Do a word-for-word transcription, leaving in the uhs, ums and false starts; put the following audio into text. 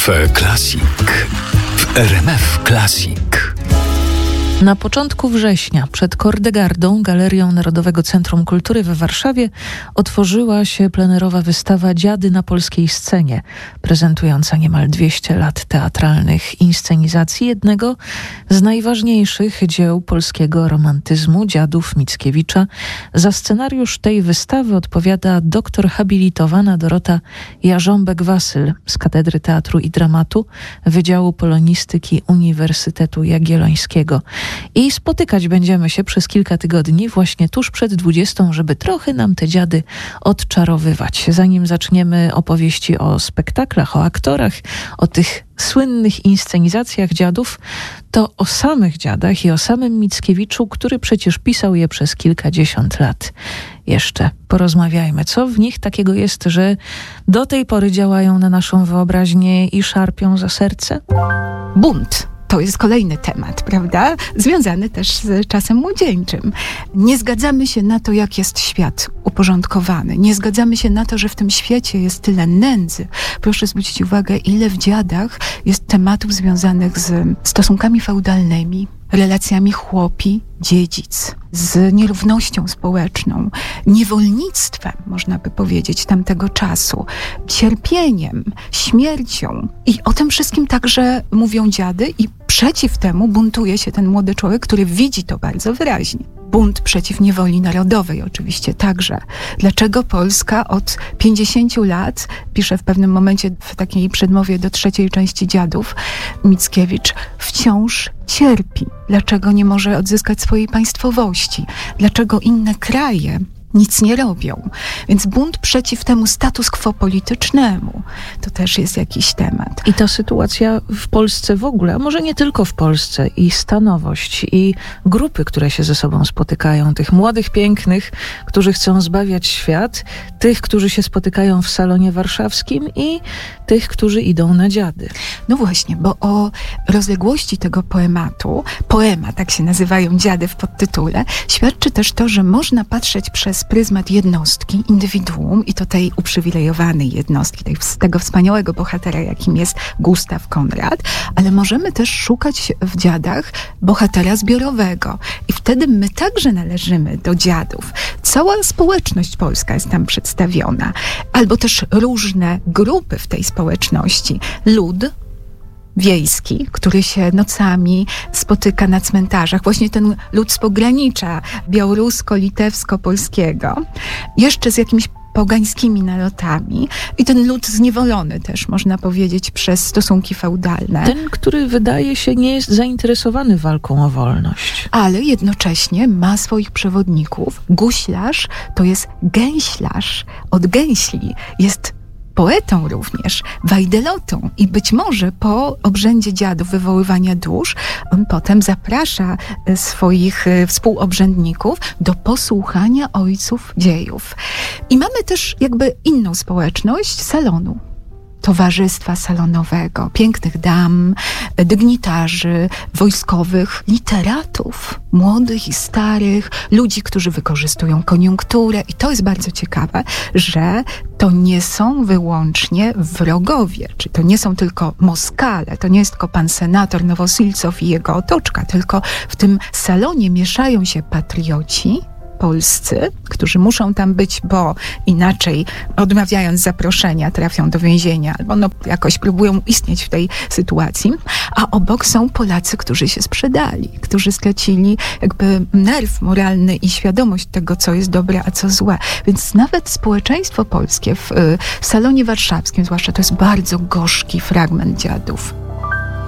Cafe Classic w R M F Classic. Na początku września przed Kordegardą, Galerią Narodowego Centrum Kultury w Warszawie, otworzyła się plenerowa wystawa Dziady na polskiej scenie, prezentująca niemal dwieście lat teatralnych inscenizacji jednego z najważniejszych dzieł polskiego romantyzmu, Dziadów Mickiewicza. Za scenariusz tej wystawy odpowiada doktor habilitowana Dorota Jarząbek-Wasyl z Katedry Teatru i Dramatu Wydziału Polonistyki Uniwersytetu Jagiellońskiego. I spotykać będziemy się przez kilka tygodni właśnie tuż przed dwudziestą, żeby trochę nam te dziady odczarowywać. Zanim zaczniemy opowieści o spektaklach, o aktorach, o tych słynnych inscenizacjach dziadów, to o samych dziadach i o samym Mickiewiczu, który przecież pisał je przez kilkadziesiąt lat. Jeszcze porozmawiajmy, co w nich takiego jest, że do tej pory działają na naszą wyobraźnię i szarpią za serce? Bunt. To jest kolejny temat, prawda? Związany też z czasem młodzieńczym. Nie zgadzamy się na to, jak jest świat uporządkowany. Nie zgadzamy się na to, że w tym świecie jest tyle nędzy. Proszę zwrócić uwagę, ile w dziadach jest tematów związanych z stosunkami feudalnymi, relacjami chłopi-dziedzic, z nierównością społeczną, niewolnictwem, można by powiedzieć, tamtego czasu, cierpieniem, śmiercią. I o tym wszystkim także mówią dziady i przeciw temu buntuje się ten młody człowiek, który widzi to bardzo wyraźnie. Bunt przeciw niewoli narodowej oczywiście także. Dlaczego Polska od pięćdziesięciu lat, pisze w pewnym momencie w takiej przedmowie do trzeciej części Dziadów, Mickiewicz wciąż cierpi? Dlaczego nie może odzyskać swojej państwowości? Dlaczego inne kraje nic nie robią? Więc bunt przeciw temu status quo politycznemu to też jest jakiś temat. I ta sytuacja w Polsce w ogóle, a może nie tylko w Polsce, i stanowość, i grupy, które się ze sobą spotykają, tych młodych, pięknych, którzy chcą zbawiać świat, tych, którzy się spotykają w salonie warszawskim i tych, którzy idą na dziady. No właśnie, bo o rozległości tego poematu, poema, tak się nazywają dziady w podtytule, świadczy też to, że można patrzeć przez pryzmat jednostki, indywiduum i to tej uprzywilejowanej jednostki, tej, tego wspaniałego bohatera, jakim jest Gustaw Konrad, ale możemy też szukać w dziadach bohatera zbiorowego i wtedy my także należymy do dziadów. Cała społeczność polska jest tam przedstawiona, albo też różne grupy w tej społeczności. Lud wiejski, który się nocami spotyka na cmentarzach. Właśnie ten lud z pogranicza białorusko-litewsko-polskiego. Jeszcze z jakimiś pogańskimi nalotami. I ten lud zniewolony też, można powiedzieć, przez stosunki feudalne. Ten, który wydaje się nie jest zainteresowany walką o wolność. Ale jednocześnie ma swoich przewodników. Guślarz to jest gęślarz od gęśli. Jest poetą również, wajdelotą i być może po obrzędzie dziadów wywoływania dusz on potem zaprasza swoich współobrzędników do posłuchania ojców dziejów. I mamy też jakby inną społeczność salonu. Towarzystwa salonowego, pięknych dam, dygnitarzy, wojskowych, literatów, młodych i starych, ludzi, którzy wykorzystują koniunkturę. I to jest bardzo ciekawe, że to nie są wyłącznie wrogowie, czy to nie są tylko Moskale, to nie jest tylko pan senator Nowosilcow i jego otoczka, tylko w tym salonie mieszają się patrioci polscy, którzy muszą tam być, bo inaczej odmawiając zaproszenia trafią do więzienia albo no jakoś próbują istnieć w tej sytuacji, a obok są Polacy, którzy się sprzedali, którzy stracili jakby nerw moralny i świadomość tego, co jest dobre, a co złe. Więc nawet społeczeństwo polskie w, w salonie warszawskim, zwłaszcza to jest bardzo gorzki fragment dziadów.